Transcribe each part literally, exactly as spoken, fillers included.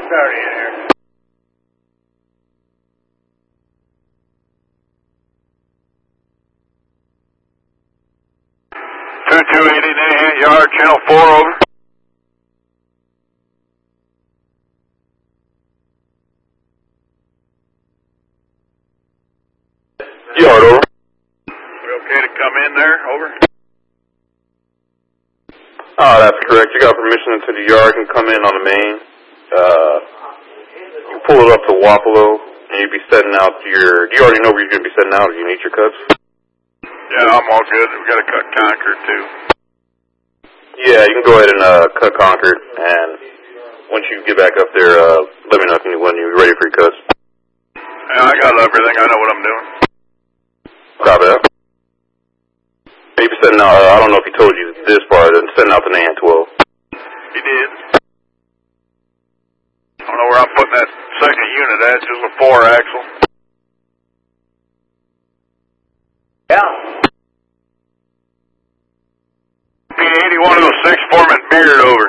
Saturday in here. two two eighty Nahan Yard, channel four, over. Yard, over. We okay to come in there, over? Oh, that's correct. You got permission into the yard. You can come in on the main. Uh, you pull it up to Wapello, and you'll be setting out your... Do you already know where you're going to be setting out, or do you need your cuts? Yeah, I'm all good. We got to cut concrete, too. Yeah, you can go ahead and uh, cut concrete, and once you get back up there, uh, let me know if you, when you're ready for your cuts. Yeah, I got everything. I know what I'm doing. Copy that. You'll be setting out, uh, I don't know if he told you this part, and setting out the Nahan twelve. He did. I don't know where I'm putting that second unit at. It's just a four axle. Yeah. P eighty-one oh six, Foreman Beard, over.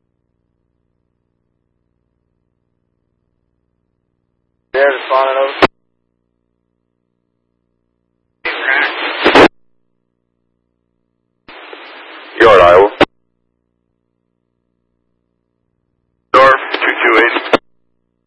Beard responding, over.